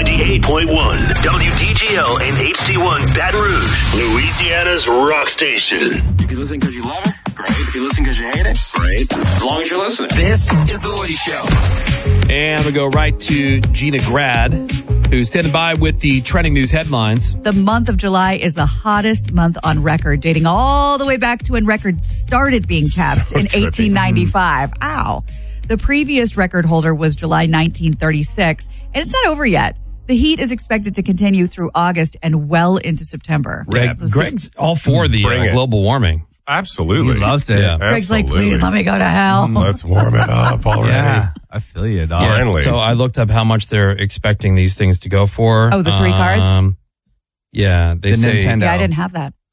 98.1 WDGL and HD1 Baton Rouge, Louisiana's rock station. If you listen because you love it, great. If you listen because you hate it, great. As long as you're listening. This is The Woody Show. And we go right to Gina Grad, who's standing by with the trending news headlines. The month of July is the hottest month on record, dating all the way back to when records started being kept in 1895. Ow. The previous record holder was July 1936, and it's not over yet. The heat is expected to continue through August and well into September. Greg's all for the global warming. Absolutely. He loves it. Yeah. Greg's like, please let me go to hell. Let's warm it up already. Yeah, I feel you, dog. Yeah, Finally. so I looked up how much they're expecting these things to go for. Oh, the 3 cards? Yeah, they The say Nintendo. Yeah, I didn't have that.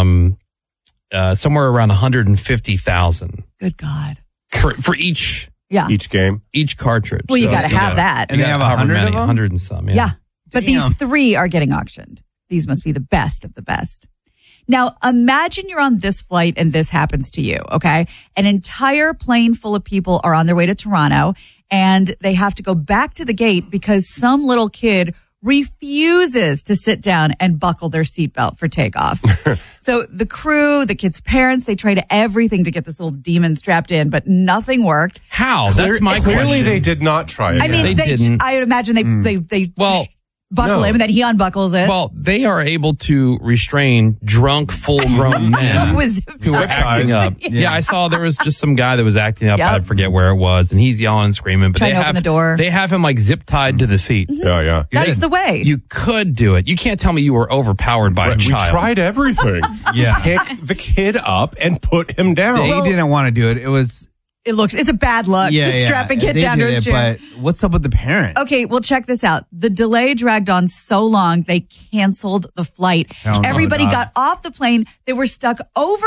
somewhere around 150,000 Good God. for each Yeah. Each game. cartridge. Well, you So, got to have that. And they have 100 of them? 100 and some. Yeah. But these Damn. 3 are getting auctioned. These must be the best of the best. Now, imagine you're on this flight and this happens to you, okay? An entire plane full of people are on their way to Toronto and they have to go back to the gate because some little kid refuses to sit down and buckle their seatbelt for takeoff. So the crew, the kid's parents, they tried everything to get this little demon strapped in, but nothing worked. How? That's my question. Clearly they did not try again. I mean, They didn't. I would imagine they buckle no. him and then he unbuckles it. Well, they are able to restrain drunk, full-grown men Was- who are acting up. Yeah, I saw there was just some guy that was acting up. Yep. I forget where it was, and he's yelling and screaming. But Trying to open the door. They have him like zip tied to the seat. Yeah. That's the way. You could do it. You can't tell me you were overpowered by a We child. tried everything. Yeah. Pick the kid up and put him down. They didn't want to do it. It was It's a bad look. Just strap a kid They down to did his it, chair. But what's up with the parent? Okay, well, check this out. The delay dragged on so long, they canceled the flight. Hell no, Everybody dog. got off the plane. They were stuck over